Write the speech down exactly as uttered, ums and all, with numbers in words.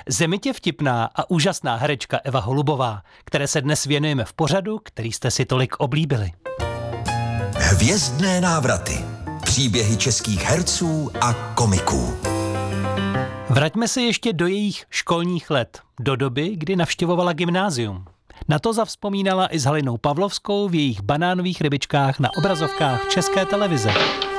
Zemitě vtipná a úžasná herečka Eva Holubová, které se dnes věnujeme v pořadu, který jste si tolik oblíbili. Hvězdné návraty. Příběhy českých herců a komiků. Vraťme se ještě do jejich školních let, do doby, kdy navštěvovala gymnázium. Na to zavzpomínala i s Halinou Pavlovskou v jejich Banánových rybičkách na obrazovkách České televize.